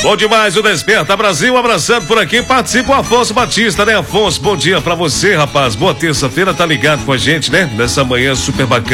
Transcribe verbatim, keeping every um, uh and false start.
Bom demais o Desperta Brasil, abraçando por aqui, participa o Afonso Batista, né, Afonso? Bom dia pra você, rapaz. Boa terça-feira, tá ligado com a gente, né? Nessa manhã super bacana.